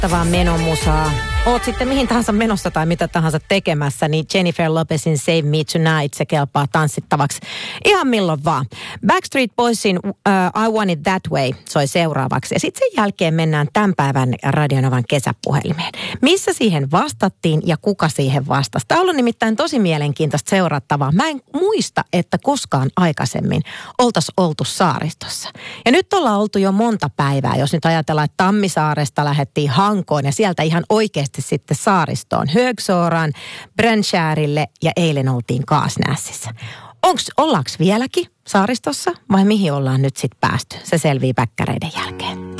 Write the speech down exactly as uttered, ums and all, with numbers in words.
loistavaa menomusaa. Oot sitten mihin tahansa menossa tai mitä tahansa tekemässä, niin Jennifer Lopezin Save Me Tonight, se kelpaa tanssittavaksi ihan milloin vaan. Backstreet Boysin uh, I Want It That Way soi seuraavaksi. Ja sitten sen jälkeen mennään tämän päivän Radionovan kesäpuhelimeen. Missä siihen vastattiin ja kuka siihen vastasi? Tämä on ollut nimittäin tosi mielenkiintoista seurattavaa. Mä en muista, että koskaan aikaisemmin oltaisiin oltu saaristossa. Ja nyt ollaan oltu jo monta päivää, jos nyt ajatellaan, että Tammisaaresta lähdettiin Hankoon ja sieltä ihan oikeasti sitten saaristoon, Högsooraan, Brännkärille ja eilen oltiin Kaasnässissä. Onks, ollaanko vieläkin saaristossa vai mihin ollaan nyt sitten päästy? Se selvii päkkäreiden jälkeen.